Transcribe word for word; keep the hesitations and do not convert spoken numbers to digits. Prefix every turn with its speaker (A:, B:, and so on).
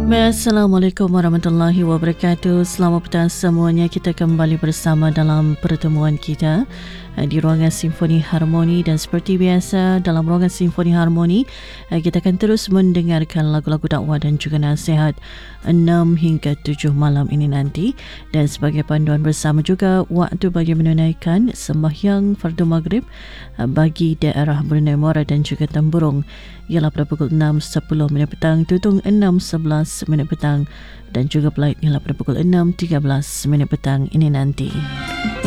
A: Assalamualaikum warahmatullahi wabarakatuh. Selamat petang semuanya. Kita kembali bersama dalam pertemuan kita di Ruangan Simfoni Harmoni, dan seperti biasa dalam Ruangan Simfoni Harmoni kita akan terus mendengarkan lagu-lagu dakwah dan juga nasihat enam hingga tujuh malam ini nanti, dan sebagai panduan bersama juga waktu bagi menunaikan sembahyang fardu maghrib bagi daerah Brunei Muara dan juga Temburong ialah pada pukul enam sepuluh minit petang, tutung enam sebelas minit petang, dan juga flight ialah pada pukul enam tiga belas minit petang ini nanti.